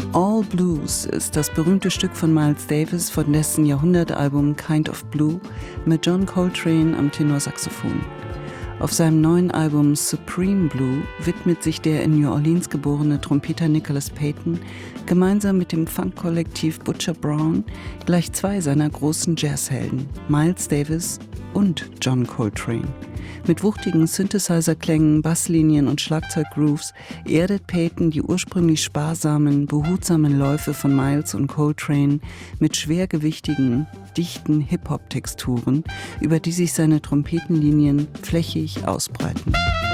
All Blues ist das berühmte Stück von Miles Davis von dessen Jahrhundertalbum Kind of Blue mit John Coltrane am Tenorsaxophon. Auf seinem neuen Album Supreme Blue widmet sich der in New Orleans geborene Trompeter Nicholas Payton gemeinsam mit dem Funkkollektiv Butcher Brown gleich zwei seiner großen Jazzhelden, Miles Davis und John Coltrane. Mit wuchtigen Synthesizer-Klängen, Basslinien und Schlagzeuggrooves erdet Payton die ursprünglich sparsamen, behutsamen Läufe von Miles und Coltrane mit schwergewichtigen, dichten Hip-Hop-Texturen, über die sich seine Trompetenlinien flächig ausbreiten.